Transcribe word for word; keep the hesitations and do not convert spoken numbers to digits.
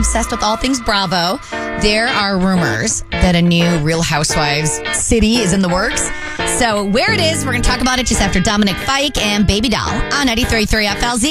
obsessed with all things Bravo, there are rumors that a new Real Housewives city is in the works. So where it is, we're going to talk about it just after Dominic Fike and Baby Doll on ninety-three point three F L Z.